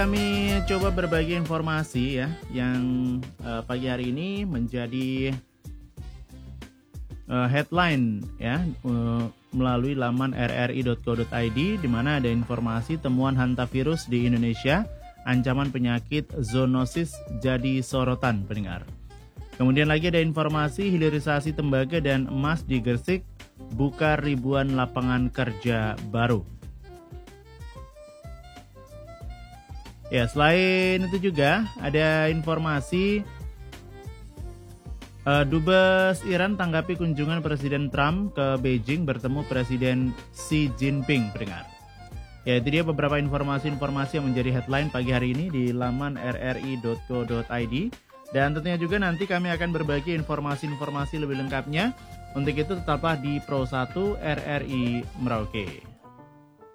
Kami coba berbagi informasi ya yang pagi hari ini menjadi headline ya melalui laman rri.co.id di mana ada informasi temuan hantavirus di Indonesia, ancaman penyakit zoonosis jadi sorotan pendengar. Kemudian lagi ada informasi hilirisasi tembaga dan emas di Gresik buka ribuan lapangan kerja baru. Ya, selain itu juga ada informasi Dubes Iran tanggapi kunjungan Presiden Trump ke Beijing bertemu Presiden Xi Jinping, pendengar. Ya, itu dia beberapa informasi-informasi yang menjadi headline pagi hari ini di laman rri.co.id. Dan tentunya juga nanti kami akan berbagi informasi-informasi lebih lengkapnya. Untuk itu tetaplah di Pro 1 RRI Merauke.